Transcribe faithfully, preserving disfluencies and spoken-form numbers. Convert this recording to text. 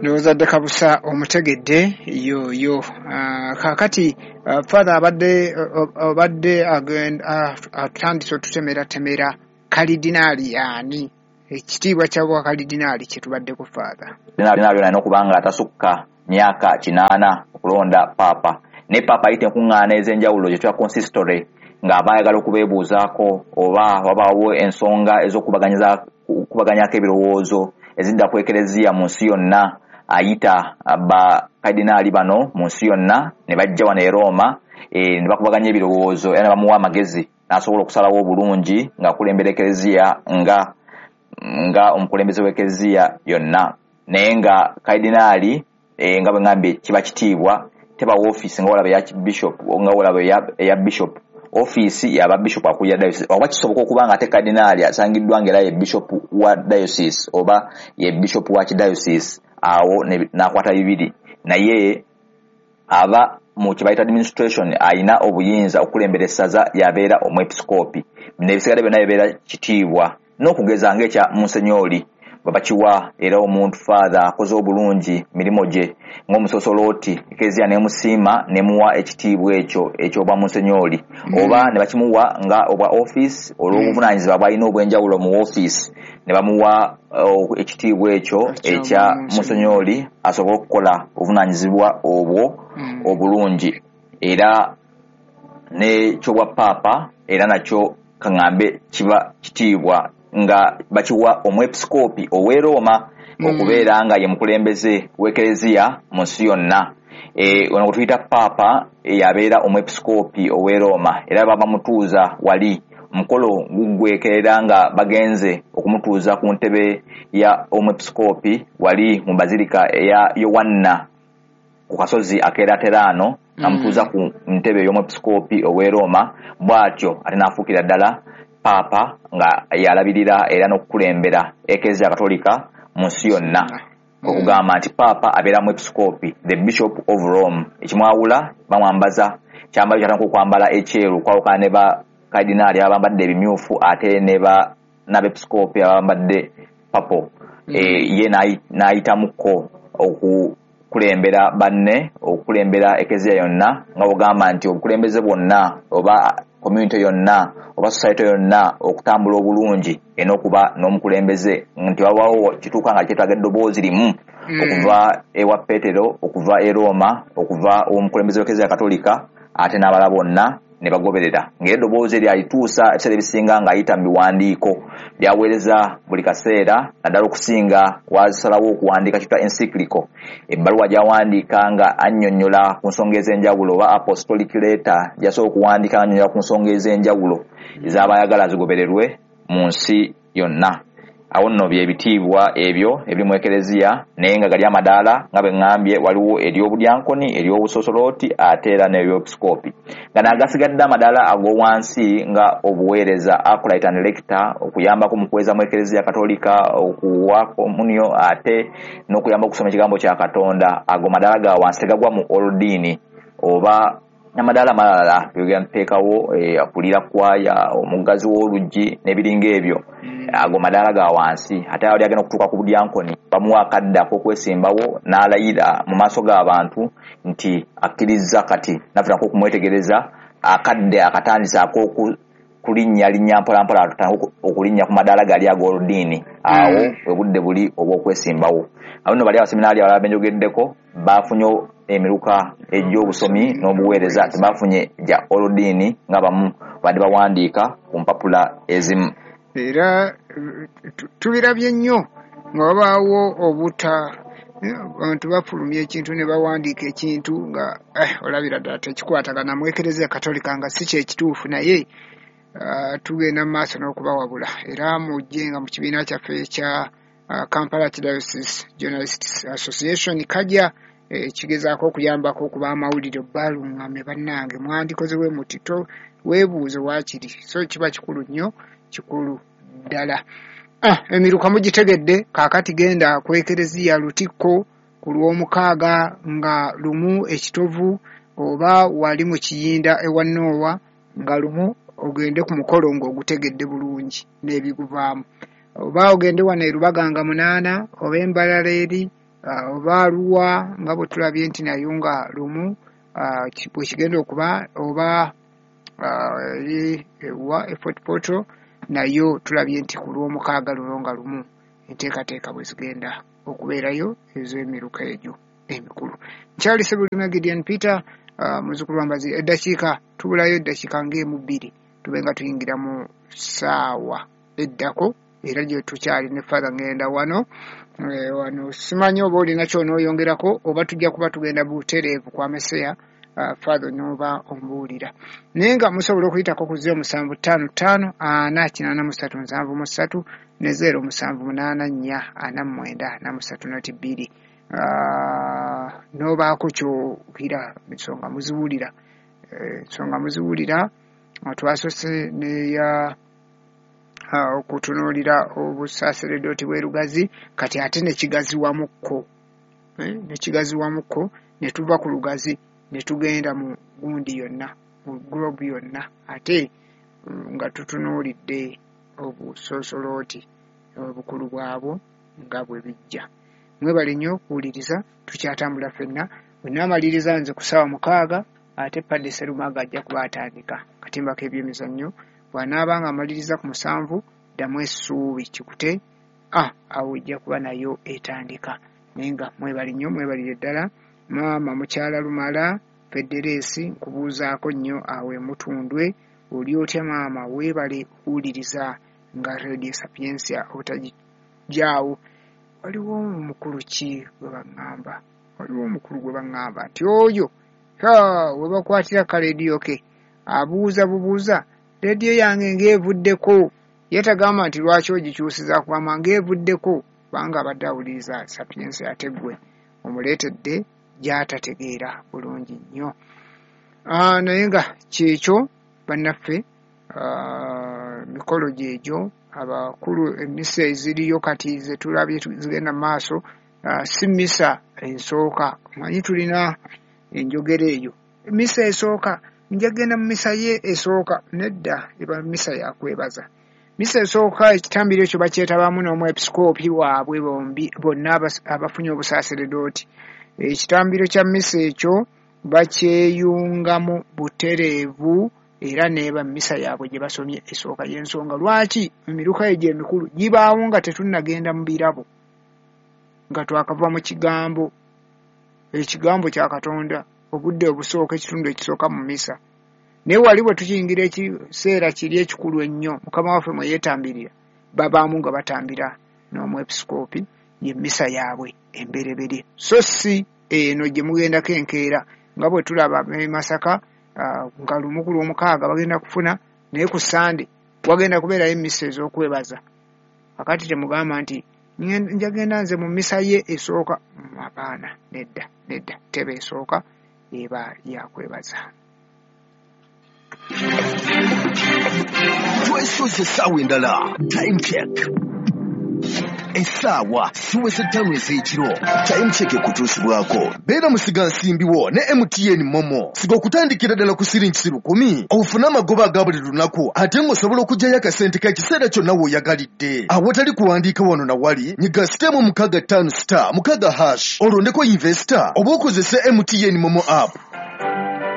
ndowooza kabusa omutegedde yo yo uh, kakati uh, father abadde obadde agenda atandise otutemera temera kalidinaali yani ekitiibwa kyabwa kalidinaali kyetubadde ku father dinali nalina okubanga atasukka myaka kinaana okulonda papa ne papa ayite enkuŋŋaana ez'enjawulo gye tuya consistory ng'abaayagala okubeebuuzaako oba wabaawo ensonga ez'okubaganyiza kubaganyako ebirowoozo ezidda ku ekereziya mu nsi yonna ayita ba kardinaali bano mu nsi yonna ne bajja wano e Roma e, ne bakubaganya ebirowoozo era ne bamuwa amagezi n'asobola okusalawo obulungi ng'akulembera ekereziya nga nga omukulembeze w'ekereziya yonna naye nga kardinaali e, nga bwe ngambye kiba kitiibwa teba office nga walabe ya bishop nga walabe ya, ya bishop office ya ba bishop akuya diocese oba kisoboka okuba nga te kardinaali asangiddwa ngera ye bishop wa diocese oba ye bishop wa diocese awo n'akwata bibiri naye aba mu kibaita administration ayina obuyinza okulembera essaza yabeera omwepiskopi n'ebisigala byonna yabeera kitiibwa n'okugeza ng'ekya Monsignori babakiwa era omuntu father akoze obulungi mirimo gye ng'omusosolooti ekereziya nemusiima nemuwa ekitiibwa ekyo ekyoba Monsignori mm. oba ne bakimuwa nga obwa office olw'obuvunaanyizibwa bwalina obw'enjawulo mu office ne bamuwa uh, ekitiibwa ekyo ekya Monsignori asobola okukola obuvunaanyizibwa obwo mm. obulungi era n'ekyobwa papa era nakyo kaŋŋambe kiba kitiibwa nga bakiwa omwepiskopi ow'e Roma mm. okubeera nga ye mukulembeze w'ekereziya mu nsi yonna e, ono tuyita papa yabeera omwepiskopi ow'e Roma era babamutuuza wali mukolo gugwekerera nga bagenze okumutuuza ku ntebe ya omwepiskopi wali mu bazilika eya Yowanna ku kasozi ak'Elaterano namutuuza ku ntebe y'omwepiskopi ow'e Roma bw'atyo ate n'afuukira ddala papa nga yalabirira era n'okukulembera ekereziya katolika mu nsi yonna okugamba nti papa abeera mu episkopi the bishop of Rome ekimwawula bamwambaza kyambalo kyatandika okwambala ekyeru kwawukana ne ba kardinaali abambadde ebimyufu ate ne ba n'abepiskopi abambadde papo mm. e, ye n'ayitamuko okukulembera banne okukulembera ekereziya yonna nga bugamba nti obukulembeze bwonna oba community yonna oba society yonna okutambula obulungi enokuba n'omukulembeze nti wabawo kituuka nga kyetaaga eddoboozi limu mm. okuva ewa Petero okuva e Roma okuva omukulembeze w'ekereziya katolika ate n'abala bonna ne bagoberera ng'eddoboozi lyalituusa ebiseera ebisinga ng'ayita mu biwandiiko byaweereza buli kaseera naddala okusinga wasalawo okuwandiika kitwa encyclical ebbaluwa gy'awandiika nga annyonnyola ku nsonga ez'enjawulo oba apostolic letter gy'asobola okuwandiika annyonnyola ku nsonga ez'enjawulo ez'abayagala zigobererwe mu nsi yonna awo nno byebitiibwa ebyo ebiri mu ekereziya naye nga gali amadaala nga bwe ŋŋambye waliwo ery'obudyankoni ery'obusosolooti ate era n'ebyopiskopi nga naagasigadde amadaala ag'owansi nga obuweereza acolyte and lector okuyambako mu kuweeza mu ekereziya katolika okuwa komunyo ate n'okuyamba okusoma ekigambo kya Katonda ago madaala ga wansi tegagwa mu oldiini oba amadaala malala byeganteekawo e, akulira kwaya omugazi w'oluggi n'ebiringa ebyo mm. ago madaala ga wansi ate ali agenda okutuuka ku budyankoni bamuwa akadde ak'okwesimbawo n'alayira mu maaso g'abantu nti akkiriza kati nafuna nk'okumwetegereza akadde akatandisa ak'okulinnya linnya mpolampola atutandika okulinnya ku madaala gali ag'oldiini awo mm. bwe budde buli obw'okwesimbawo awo nno bali abaseminaali abalala benjogeddeko bafunye emiruka egy'obusomi n'obuweereza tebafunye ja oldiini nga bamu badde bawandiika ku mpapula ezimu era tubirabye nnyo nga wabaawo obuta abantu bafulumya ekintu ne bawandiika ekintu nga eh, olabira ddala tekikwatagana mu ekereziya katolika nga si kyekituufu naye uh, tugenda mu maaso n'okubawabula era mujje nga mu kibiina kyaffe ekya uh, Kampala Diocese Journalists Association kajja ekigezaako okuyambako okuba amawulire baaluŋŋame bannange mwandikozewe mutito weebuuze waakiri so kiba kikulu nnyo kikulu ddala ah, emiruka mugitegedde kaakati genda ku ekereziya Lutikko ku lw'omukaaga nga lumu ekitovu oba wali mu kiyinda ewa Noowa nga lumu ogende ku mukolo ng'ogutegedde bulungi n'ebiguvaamu oba ogende wano e Lubaganga munaana oba Embalala eri uh, oba Arua nga bwe tulabye nti nayo nga lumu uh, bwe kigenda okuba oba uh, wa effort portal nayo tulabye nti ku lw'omukaaga luno nga lumu enteekateeka bwe zigenda okubeerayo ez'emiruka egyo emikulu. Nkyali Sebulima Gideon Peter uh, muzzukulu wambazi eddakiika tubulayo eddakiika ng'emu bbiri tube nga tuyingira mu ssaawa eddako era gye tukyali ne Father ngenda wano e, wano simanyi oba olina ky'onooyongerako oba tujja kuba tugenda butereevu kwa Meseya uh, Father n'oba ombuulira naye nga musobola okuyitako ku zero musanvu ttaano ttaano ana kinaana mu ssatu nsanvu mu ssatu ne zero musanvu munaana nnya ana mu mwenda ana mu ssatu noti bbiri uh, n'obaako ky'oyira ensonga muziwulira ensonga uh, muziwulira twasose neya uh, okutunuulira obusaaseredoti bw'erugazi kati ate ne kigaziwamukko eh, ne kigaziwamukko ne tuva ku lugazi ne tugenda mu gundi yonna mu globe yonna ate um, nga tutunuulidde obusoosolooti obukulu bwabwo nga bwe bijja. Mwebale nnyo okuwuliriza tukyatambula ffenna bwe naamaliriza nze ku ssaawa mukaaga ate Padde Serumaga ajja kuba atandika katimba k'ebyemizannyo bw'anaaba nga amaliriza ku musanvu ddamu essuubi kikute ah awo ejja kuba nayo etandika naye nga mwebale nnyo mwebalire ddala maama mukyala Lumala Federesi nkubuuzaako nnyo awe mutundwe oli otya maama weebale okuwuliriza nga Radio Sapiensia obutagijaawo waliwo omukulu ki gwe baŋŋamba waliwo omukulu gwe baŋŋamba nti oyo we bakwatira ka leediyo ke abuuza bubuuza leediyo yange ng'evuddeko yetagamba nti lwaki ogikyusiza kubama ng'evuddeko kubanga abadde awuliriza Sapiensia ate gwe omuleetedde gy'atategeera bulungi nnyo. Uh, naye nga kyekyo bannaffe uh, mikolo gyegyo abakulu emisa eziriyo kati ze tulabye zigenda mu maaso uh, si misa ensooka manyi tulina enjogera eyo emisa esooka njagenda mu misa ye esooka nedda eba misa yakwebaza misa esooka ekitambiro ekyo bakyetabamu n'omwepisikoopi waabwe bombi bonna abafunye obusaaseredooti ekitambiro kya misa ekyo bakyeyungamu butereevu era neeba misa yaabwe gye basomye esooka y'ensonga lwaki emiruka egyo emikulu gibaawo nga tetunnagenda mu birabo nga twakava mu kigambo ekigambo kya Katonda obudde obusooka ekitundu ekisooka mu misa naye wali bwe tukiyingira ekiseera kiri ekikulu ennyo Mukama waffe mwe yeetambirira babaamu nga batambira n'omwepisikoopi ye misa yaabwe emberebere so si eno gye mugendako enkeera nga bwe tulaba e Masaka uh, nga lumu ku lw'omukaaga bagenda kufuna naye ku Sande wagenda kubeerayo emisa ez'okwebaza akati temugamba nti njagenda nze mu misa ye esooka abaana nedda nedda tebe esooka eba yakwebaza. Twesoze essaawa endala time check essaawa siweze ttaano ez'ekiro time check ekutuusibwako beera musiga nsimbiwo ne M T N Momo siga okutandikira ddala ku siringi lukumi ofune amagoba aga buli lunaku ate ng'osobola okuggyayo akasente k'ekiseera kyonna w'oyagalidde awatali kuwandiika wano na wali nyiga sitemu mukaaga ttaano star mukaaga hash olondeko investor oba okozese M T N Momo app